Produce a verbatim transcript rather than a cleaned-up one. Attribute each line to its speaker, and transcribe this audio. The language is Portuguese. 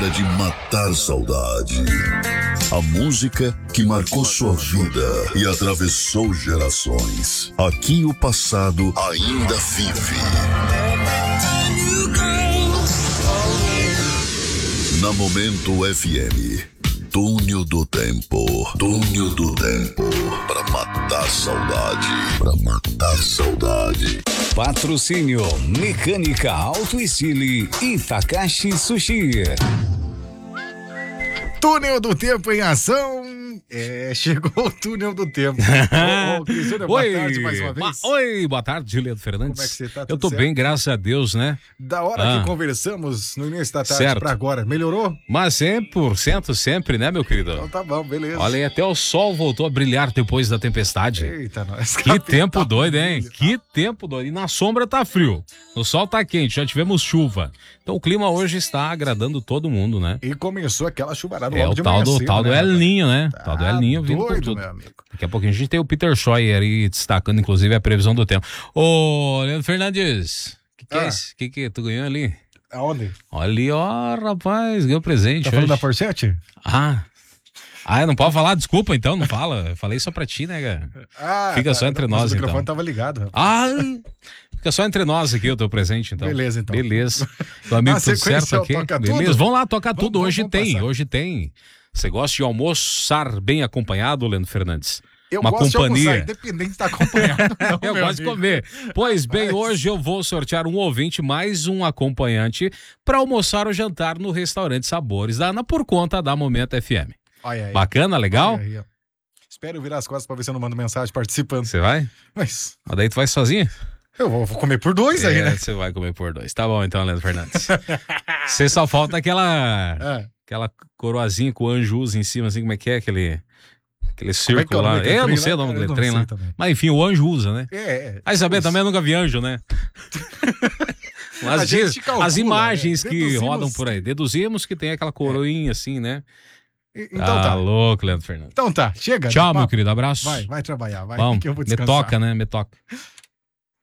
Speaker 1: é de matar saudade. A música que marcou sua vida e atravessou gerações. Aqui o passado ainda vive. Na Momento F M, Túnel do Tempo. Túnel do Tempo. Pra matar saudade. Pra matar saudade.
Speaker 2: Patrocínio Mecânica Auto Estile e Takashi Sushi.
Speaker 3: Túnel do Tempo em ação. É, chegou o Túnel do Tempo. Ô, ô, Cristiano, boa
Speaker 2: Oi.
Speaker 3: tarde mais uma vez.
Speaker 2: Ma- Oi, boa tarde, Juliano Fernandes.
Speaker 3: Como é que você tá?
Speaker 2: Eu
Speaker 3: Tudo
Speaker 2: tô
Speaker 3: certo?
Speaker 2: bem, graças a Deus, né?
Speaker 3: Da hora
Speaker 2: Ah.
Speaker 3: que conversamos no início da tarde
Speaker 2: Certo.
Speaker 3: pra agora, melhorou?
Speaker 2: Mas cem por cento sempre, né, meu querido?
Speaker 3: Então tá bom, beleza.
Speaker 2: Olha aí, até o sol voltou a brilhar depois da tempestade.
Speaker 3: Eita, nós.
Speaker 2: Que tempo doido, hein? Que tempo doido. E na sombra tá frio, no sol tá quente, já tivemos chuva. Então o clima hoje está agradando todo mundo, né?
Speaker 3: E começou aquela chuvarada
Speaker 2: É
Speaker 3: logo
Speaker 2: o
Speaker 3: de
Speaker 2: tal
Speaker 3: manhã
Speaker 2: do,
Speaker 3: cedo,
Speaker 2: tal do
Speaker 3: né,
Speaker 2: El
Speaker 3: rapaz?
Speaker 2: Ninho, né? O tal do
Speaker 3: Tá
Speaker 2: El Ninho vindo com
Speaker 3: doido,
Speaker 2: tudo.
Speaker 3: meu amigo.
Speaker 2: Daqui a pouquinho a gente tem o Peter Scheuer aí destacando, inclusive, a previsão do tempo. Ô, Leandro Fernandes, o que, que
Speaker 3: Ah.
Speaker 2: é isso? O que, que tu ganhou ali?
Speaker 3: Aonde?
Speaker 2: Olha ali, ó, rapaz, ganhou presente
Speaker 3: Tá
Speaker 2: hoje.
Speaker 3: falando da Porsche?
Speaker 2: Ah. Ah, não pode falar? Desculpa, então, não fala. Eu falei só pra ti, né, cara?
Speaker 3: Ah,
Speaker 2: Fica
Speaker 3: tá.
Speaker 2: só entre
Speaker 3: Mas
Speaker 2: nós,
Speaker 3: o microfone
Speaker 2: então.
Speaker 3: tava ligado, rapaz.
Speaker 2: Ah, fica só entre nós aqui o teu presente, então.
Speaker 3: Beleza, então.
Speaker 2: Beleza. Teu amigo,
Speaker 3: Na
Speaker 2: tudo
Speaker 3: sequência,
Speaker 2: certo aqui?
Speaker 3: toca
Speaker 2: Beleza,
Speaker 3: tudo?
Speaker 2: vamos lá, tocar
Speaker 3: Vamos-
Speaker 2: tudo.
Speaker 3: vamos-
Speaker 2: Hoje
Speaker 3: vamos
Speaker 2: tem,
Speaker 3: passar.
Speaker 2: hoje tem. Você gosta de almoçar bem acompanhado, Leandro Fernandes?
Speaker 3: Eu
Speaker 2: Uma
Speaker 3: gosto
Speaker 2: companhia.
Speaker 3: de almoçar, independente de estar acompanhado. Não,
Speaker 2: Eu
Speaker 3: meu
Speaker 2: gosto de
Speaker 3: amigo.
Speaker 2: comer. Pois bem,
Speaker 3: Mas-
Speaker 2: hoje eu vou sortear um ouvinte mais um acompanhante para almoçar ou jantar no restaurante Sabores da Ana por conta da Momento F M.
Speaker 3: Olha aí.
Speaker 2: Bacana, legal?
Speaker 3: Olha aí, ó. Espero eu virar as costas pra ver se eu não mando mensagem participando.
Speaker 2: Você vai?
Speaker 3: Mas
Speaker 2: Mas daí tu vai sozinho?
Speaker 3: eu vou, vou comer por dois aí,
Speaker 2: É,
Speaker 3: né?
Speaker 2: você vai comer por dois. Tá bom então, Leandro Fernandes. Você só falta aquela
Speaker 3: Ah,
Speaker 2: aquela coroazinha com o anjo usa em cima, assim, como é que é aquele aquele
Speaker 3: como é que é
Speaker 2: círculo
Speaker 3: o nome
Speaker 2: lá.
Speaker 3: daquele
Speaker 2: Eu não
Speaker 3: trem
Speaker 2: sei o
Speaker 3: lá?
Speaker 2: nome
Speaker 3: Eu
Speaker 2: daquele
Speaker 3: não
Speaker 2: trem
Speaker 3: sei
Speaker 2: lá.
Speaker 3: também.
Speaker 2: Mas enfim, o anjo usa, né?
Speaker 3: É, é.
Speaker 2: Aí saber
Speaker 3: Isso.
Speaker 2: também eu nunca vi anjo, né?
Speaker 3: A
Speaker 2: Mas
Speaker 3: gente
Speaker 2: diz-
Speaker 3: calcula,
Speaker 2: as imagens
Speaker 3: né?
Speaker 2: que
Speaker 3: Deduzimos-
Speaker 2: rodam por aí. Deduzimos que tem aquela coroinha assim, né?
Speaker 3: E- Então
Speaker 2: tá
Speaker 3: tá.
Speaker 2: louco, Leandro Fernandes.
Speaker 3: Então tá, chega.
Speaker 2: Tchau,
Speaker 3: de
Speaker 2: meu
Speaker 3: papo.
Speaker 2: querido. Abraço.
Speaker 3: Vai, vai trabalhar, vai.
Speaker 2: Vamos,
Speaker 3: que eu vou
Speaker 2: me
Speaker 3: descansar.
Speaker 2: toca, né? Me toca.